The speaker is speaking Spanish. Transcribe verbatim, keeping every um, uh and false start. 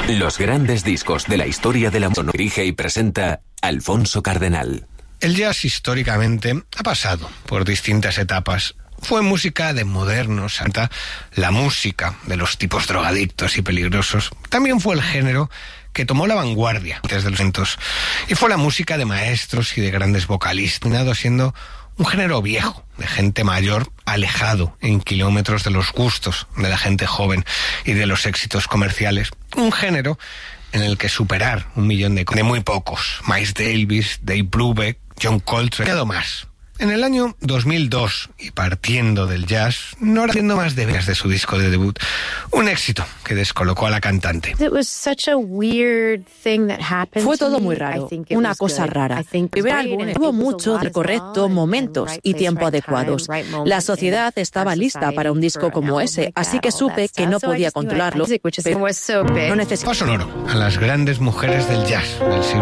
Los grandes discos de la historia de la música. Dirige y presenta Alfonso Cardenal. El jazz históricamente ha pasado por distintas etapas. Fue música de modernos, santa, la música de los tipos drogadictos y peligrosos. También fue el género que tomó la vanguardia desde los cientos. Y fue la música de maestros y de grandes vocalistas, siendo un género viejo, de gente mayor, alejado en kilómetros de los gustos de la gente joven y de los éxitos comerciales. Un género en el que superar un millón de, de muy pocos. Miles Davis, Dave Brubeck, John Coltrane, nada más. En el año dos mil dos, y partiendo del jazz, Nora haciendo más de veras de su disco de debut, un éxito que descolocó a la cantante. Fue todo muy raro, una cosa rara. El primer álbum tuvo mucho de correcto, momentos y tiempo adecuados. La sociedad estaba lista para un disco como ese, así que supe que no podía controlarlo, pero no necesitaba. Sonoro a las grandes mujeres del jazz del siglo